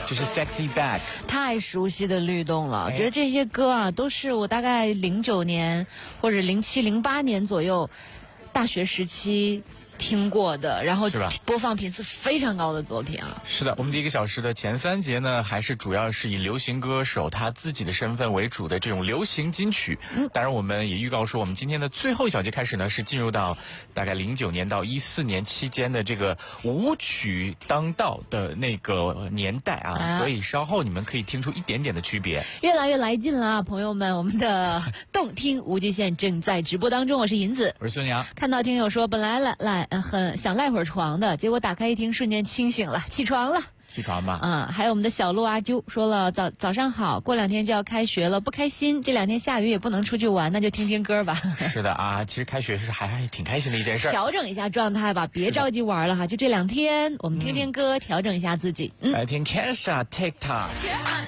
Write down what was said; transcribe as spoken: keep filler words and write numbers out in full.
就是 Sexy Back。 太熟悉的律动了，我觉得这些歌啊，都是我大概零九年或者零七零八年左右大学时期听过的，然后播放频次非常高的作品啊。 是的，我们第一个小时的前三节呢，还是主要是以流行歌手他自己的身份为主的这种流行金曲。嗯、当然，我们也预告说，我们今天的最后一小节开始呢，是进入到大概零九年到一四年期间的这个舞曲当道的那个年代啊，啊所以稍后你们可以听出一点点的区别。 越来越来劲了啊，朋友们，我们的动听无极限正在直播当中，我是银子， 我是孙杨。 看到听友说，本来来来。呃，很想赖会儿床的，结果打开一听，瞬间清醒了，起床了。 起床吧。 嗯，还有我们的小鹿阿啾说了，早早上好，过两天就要开学了，不开心。这两天下雨也不能出去玩，那就听听歌吧。 是的啊，其实开学是还还挺开心的一件事。 调整一下状态吧，别着急玩了哈，就这两天，我们听听歌，嗯、调整一下自己。 嗯、来听 Kesha TikTok。